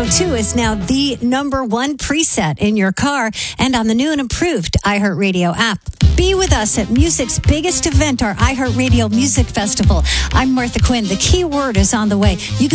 102 is now the number one preset in your car and on the new and improved iHeartRadio app. Be with us at music's biggest event, our iHeartRadio Music Festival. I'm Martha Quinn. The key word is on the way. You can